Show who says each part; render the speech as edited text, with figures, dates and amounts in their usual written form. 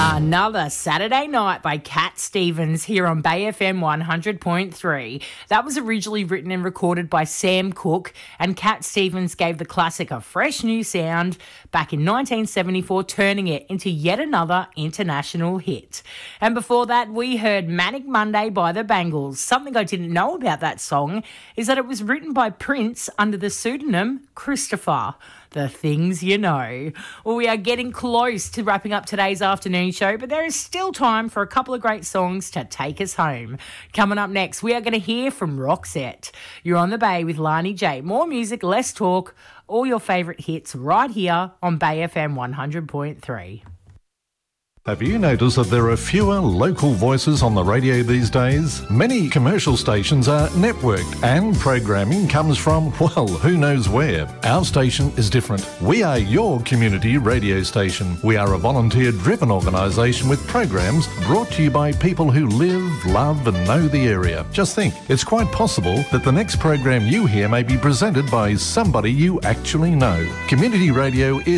Speaker 1: Another Saturday Night by Cat Stevens here on Bay FM 100.3. That was originally written and recorded by Sam Cooke, and Cat Stevens gave the classic a fresh new sound back in 1974, turning it into yet another international hit. And before that, we heard Manic Monday by the Bangles. Something I didn't know about that song is that it was written by Prince under the pseudonym Christopher. The things you know. Well, we are getting close to wrapping up today's afternoon show, but there is still time for a couple of great songs to take us home. Coming up next, we are going to hear from Roxette. You're on the Bay with Lani J. More music, less talk, all your favourite hits right here on Bay FM 100.3.
Speaker 2: Have you noticed that there are fewer local voices on the radio these days? Many commercial stations are networked and programming comes from, well, who knows where. Our station is different. We are your community radio station. We are a volunteer-driven organisation with programs brought to you by people who live, love and know the area. Just think, it's quite possible that the next program you hear may be presented by somebody you actually know. Community radio is